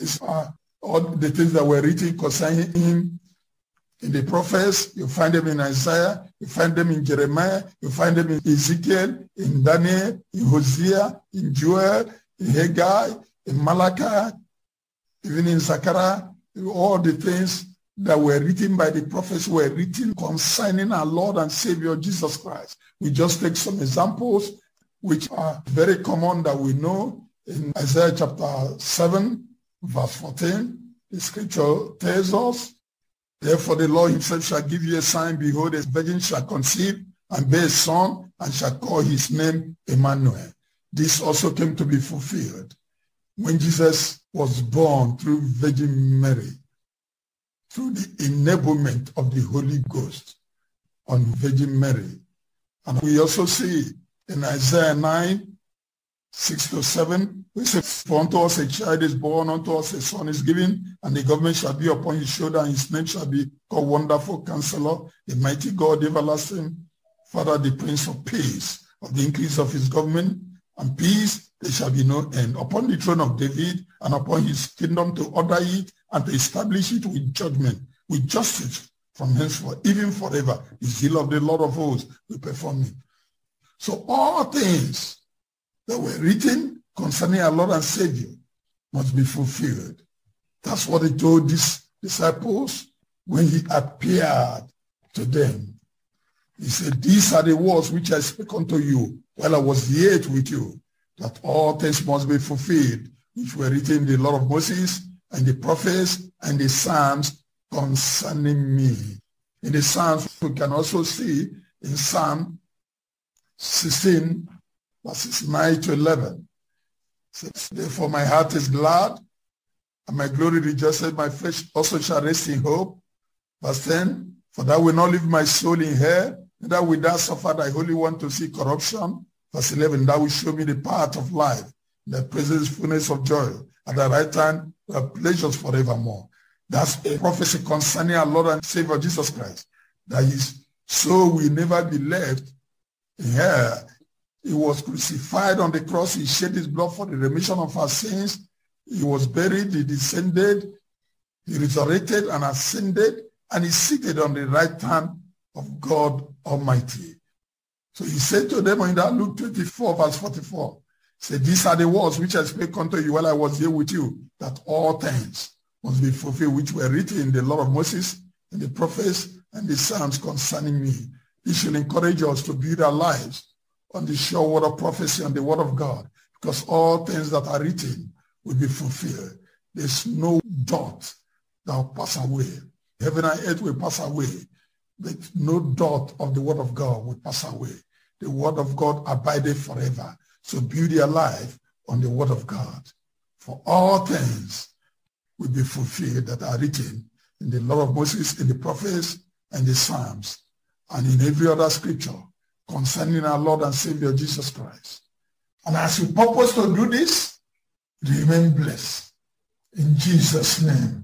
These are all the things that were written concerning him in the prophets. You find them in Isaiah, you find them in Jeremiah, you find them in Ezekiel, in Daniel, in Hosea, in Joel, in Haggai, in Malachi, even in Zechariah. All the things that were written by the prophets were written concerning our Lord and Savior Jesus Christ. We just take some examples which are very common that we know. In Isaiah chapter 7, verse 14, the scripture tells us, therefore the Lord himself shall give you a sign, behold, a virgin shall conceive and bear a son, and shall call his name Emmanuel. This also came to be fulfilled when Jesus was born through Virgin Mary, through the enablement of the Holy Ghost on Virgin Mary. And we also see in Isaiah 9, 6-7, we say, for unto us a child is born, unto us a son is given, and the government shall be upon his shoulder, and his name shall be called Wonderful Counselor, the Mighty God, the Everlasting Father, the Prince of Peace. Of the increase of his government and peace, there shall be no end. Upon the throne of David and upon his kingdom, to order it and to establish it with judgment, with justice from henceforth, even forever. The zeal of the Lord of hosts will perform it. So all things that were written concerning our Lord and Savior must be fulfilled. That's what he told these disciples when he appeared to them. He said, these are the words which I speak unto you while I was yet with you, that all things must be fulfilled, which were written in the law of Moses and the prophets and the Psalms concerning me. In the Psalms, we can also see in Psalm 16, verses 9-11. Says, therefore my heart is glad, and my glory rejoices, my flesh also shall rest in hope. Verse 10, for thou wilt not leave my soul in hell, neither wilt thou suffer thy Holy One to see corruption. Verse 11, thou wilt show me the path of life, in thy presence fullness of joy, at thy right hand there are pleasures forevermore. That's a prophecy concerning our Lord and Savior Jesus Christ, that his soul will never be left in hell. He was crucified on the cross. He shed his blood for the remission of our sins. He was buried. He descended. He resurrected and ascended. And he's seated on the right hand of God Almighty. So he said to them in that Luke 24, verse 44, said, these are the words which I spake unto you while I was here with you, that all things must be fulfilled, which were written in the law of Moses, and the prophets, and the Psalms concerning me. This shall encourage us to build our lives on the sure word of prophecy and the word of God, because all things that are written will be fulfilled. There's no dot that will pass away. Heaven and earth will pass away, but no dot of the word of God will pass away. The word of God abideth forever. So build your life on the word of God. For all things will be fulfilled that are written in the law of Moses, in the prophets, and the Psalms, and in every other scripture concerning our Lord and Savior Jesus Christ. And as you purpose to do this, remain blessed. In Jesus' name.